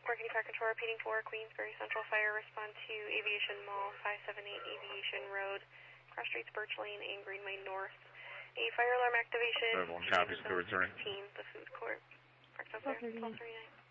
Working Fire Control repeating for Queensbury Central Fire. Respond to Aviation Mall, 578 Aviation Road, Cross Streets, Birch Lane, and Greenway North. A fire alarm activation. Copy, returning. The food court. Parked up there, 1239.